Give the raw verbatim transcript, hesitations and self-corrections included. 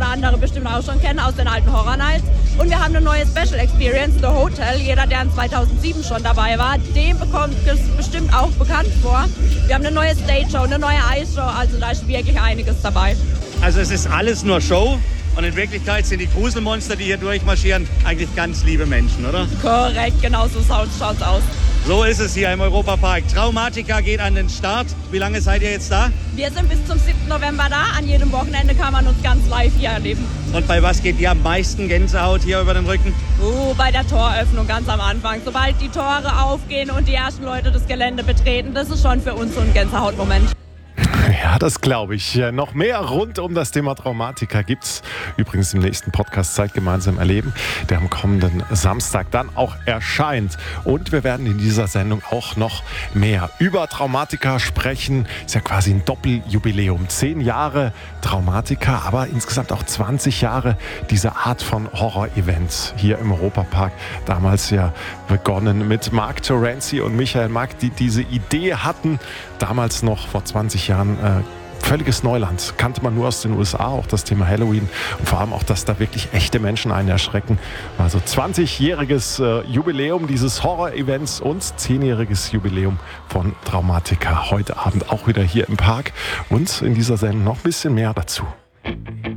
andere bestimmt auch schon kennen aus den alten Horror Nights. Und wir haben eine neue Special Experience, The Hotel. Jeder, der in zweitausendsieben schon dabei war, dem bekommt es bestimmt auch bekannt vor. Wir haben eine neue Stage Show, eine neue Ice Show, also da ist wirklich einiges dabei. Also es ist alles nur Show und in Wirklichkeit sind die Gruselmonster, die hier durchmarschieren, eigentlich ganz liebe Menschen, oder? Korrekt, genau so schaut's aus. So ist es hier im Europapark. Traumatica geht an den Start. Wie lange seid ihr jetzt da? Wir sind bis zum siebten November da. An jedem Wochenende kann man uns ganz live hier erleben. Und bei was geht dir am meisten Gänsehaut hier über den Rücken? Uh, bei der Toröffnung ganz am Anfang. Sobald die Tore aufgehen und die ersten Leute das Gelände betreten, das ist schon für uns so ein Gänsehautmoment. Ja, das glaube ich. Noch mehr rund um das Thema Traumatica gibt es übrigens im nächsten Podcast Zeit gemeinsam erleben, der am kommenden Samstag dann auch erscheint. Und wir werden in dieser Sendung auch noch mehr über Traumatica sprechen. Ist ja quasi ein Doppeljubiläum. Zehn Jahre Traumatica, aber insgesamt auch zwanzig Jahre diese Art von Horror-Events hier im Europapark. Damals ja begonnen mit Mark Terenzi und Michael Mack, die diese Idee hatten. Damals noch vor zwanzig Jahren äh, völliges Neuland. Kannte man nur aus den U S A, auch das Thema Halloween und vor allem auch, dass da wirklich echte Menschen einen erschrecken. Also zwanzigjähriges äh, Jubiläum dieses Horror-Events und zehnjähriges Jubiläum von Traumatica. Heute Abend auch wieder hier im Park und in dieser Sendung noch ein bisschen mehr dazu.